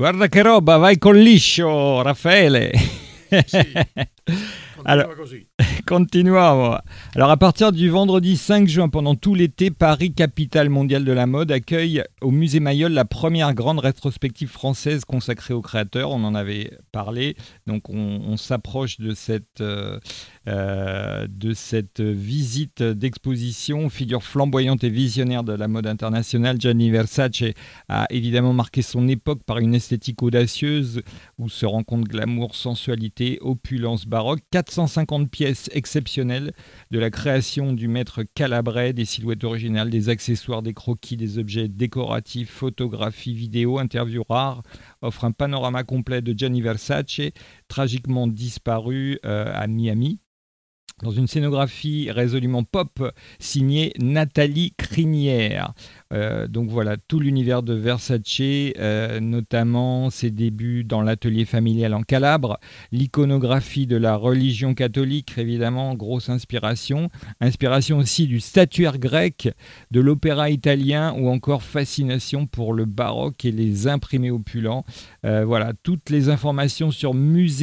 Guarda che roba, vai col liscio, Raffaele. Sì, Alors, continua così. continuons. Alors, à partir du vendredi 5 juin, pendant tout l'été, Paris, capitale mondiale de la mode, accueille au musée Mayol la première grande rétrospective française consacrée aux créateurs. On en avait parlé. Donc, on s'approche de cette visite d'exposition. Figure flamboyante et visionnaire de la mode internationale, Gianni Versace a évidemment marqué son époque par une esthétique audacieuse où se rencontrent glamour, sensualité, opulence baroque. 450 pièces exceptionnelles de la création du maître Calabret, des silhouettes originales, des accessoires, des croquis, des objets décoratifs, photographies, vidéos, interviews rares, offre un panorama complet de Gianni Versace, tragiquement disparu à Miami, dans une scénographie résolument pop signée Nathalie Crinière. Donc voilà, tout l'univers de Versace, notamment ses débuts dans l'atelier familial en Calabre, l'iconographie de la religion catholique, évidemment, grosse inspiration. Inspiration aussi du statuaire grec, de l'opéra italien ou encore fascination pour le baroque et les imprimés opulents. Voilà, toutes les informations sur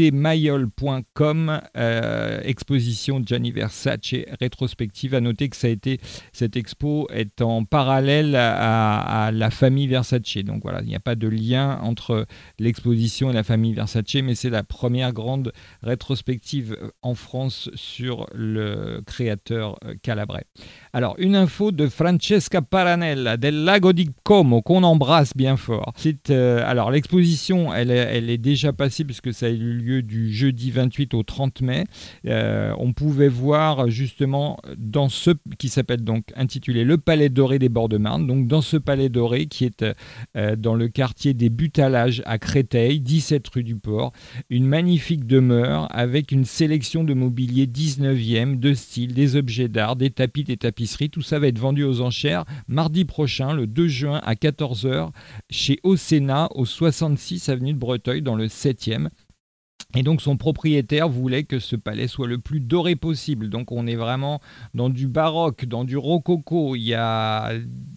musémayol.com, exposition Gianni Versace rétrospective. À noter que cette expo est en parallèle à la famille Versace. Donc voilà, il n'y a pas de lien entre l'exposition et la famille Versace, mais c'est la première grande rétrospective en France sur le créateur calabrais. Alors, une info de Francesca Paranella del Lago di Como, qu'on embrasse bien fort. Alors, l'exposition, elle est déjà passée puisque ça a eu lieu du jeudi 28 au 30 mai. On pouvait voir justement dans ce qui s'appelle donc intitulé Le Palais Doré des Bords de Marne. Donc, dans ce Palais Doré qui est dans le quartier des Butalages à Créteil, 17 rue du Port, une magnifique demeure avec une sélection de mobilier 19e, de style, des objets d'art, des tapis, des tapisseries. Tout ça va être vendu aux enchères mardi prochain, le 2 juin à 14h, chez Océna, au 66 avenue de Breteuil, dans le 7e. Et donc son propriétaire voulait que ce palais soit le plus doré possible. Donc on est vraiment dans du baroque, dans du rococo. Il y a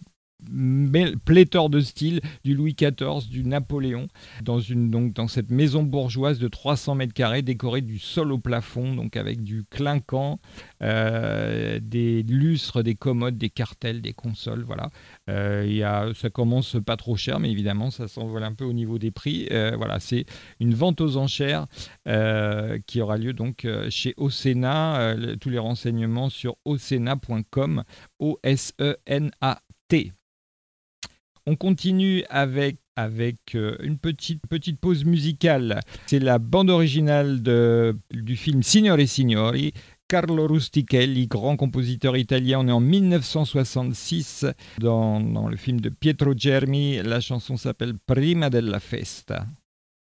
pléthore de styles, du Louis XIV, du Napoléon, dans cette maison bourgeoise de 300 mètres carrés, décorée du sol au plafond, donc avec du clinquant, des lustres, des commodes, des cartels, des consoles, voilà. Ça commence pas trop cher, mais évidemment, ça s'envole un peu au niveau des prix. Voilà, c'est une vente aux enchères qui aura lieu donc chez Océna. Tous les renseignements sur ocena.com, OSENAT. On continue avec une petite pause musicale. C'est la bande originale du film Signore e Signori. Carlo Rustichelli, grand compositeur italien, on est en 1966 dans le film de Pietro Germi. La chanson s'appelle Prima della festa.